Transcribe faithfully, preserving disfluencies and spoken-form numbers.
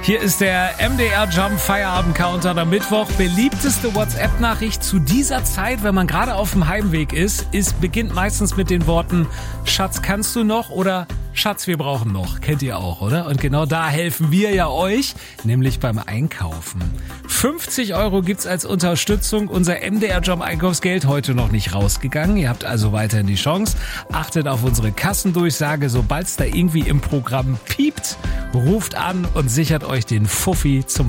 Hier ist der M D R Jump Feierabend Countdown am Mittwoch. Beliebteste WhatsApp-Nachricht zu dieser Zeit, wenn man gerade auf dem Heimweg ist, ist beginnt meistens mit den Worten Schatz, kannst du noch? Oder Schatz, wir brauchen noch. Kennt ihr auch, oder? Und genau da helfen wir ja euch, nämlich beim Einkaufen. fünfzig Euro gibt's als Unterstützung. Unser M D R Jump Einkaufsgeld heute noch nicht rausgegangen. Ihr habt also weiterhin die Chance. Achtet auf unsere Kassendurchsage. Sobald's da irgendwie im Programm piept, ruft an und sichert euch den Fuffi zum